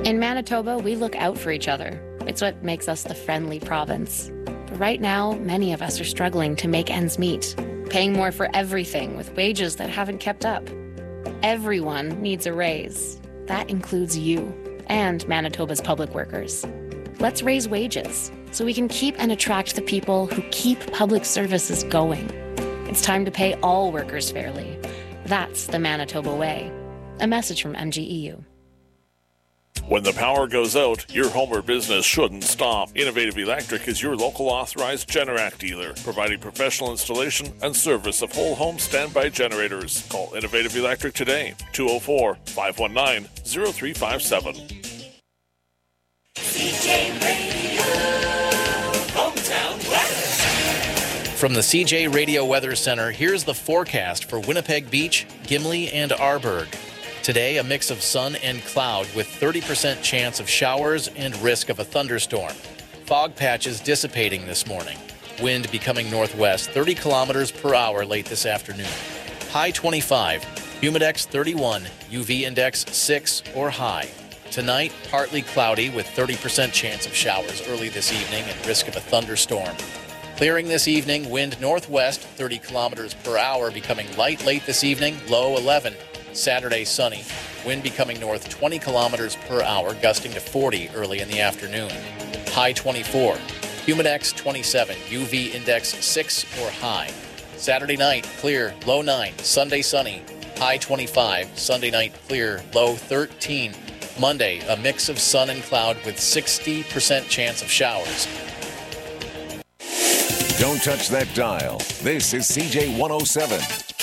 In Manitoba, we look out for each other. It's what makes us the friendly province. But right now, many of us are struggling to make ends meet, paying more for everything with wages that haven't kept up. Everyone needs a raise. That includes you and Manitoba's public workers. Let's raise wages so we can keep and attract the people who keep public services going. It's time to pay all workers fairly. That's the Manitoba way. A message from MGEU. When the power goes out, your home or business shouldn't stop. Innovative Electric is your local authorized Generac dealer, providing professional installation and service of whole home standby generators. Call Innovative Electric today, 204-519-0357. CJ Radio, hometown weather. From the CJ Radio Weather Center, here's the forecast for Winnipeg Beach, Gimli, and Arborg. Today, a mix of sun and cloud with 30% chance of showers and risk of a thunderstorm. Fog patches dissipating this morning. Wind becoming northwest 30 kilometers per hour late this afternoon. High 25, humidex 31, UV index 6 or high. Tonight, partly cloudy with 30% chance of showers early this evening and risk of a thunderstorm. Clearing this evening, wind northwest 30 kilometers per hour becoming light late this evening, low 11. Saturday, sunny. Wind becoming north 20 kilometers per hour, gusting to 40 early in the afternoon. High 24. Humidex 27. UV index 6 or high. Saturday night, clear, low 9. Sunday, sunny. High 25. Sunday night, clear, low 13. Monday, a mix of sun and cloud with 60% chance of showers. Don't touch that dial. This is CJ 107.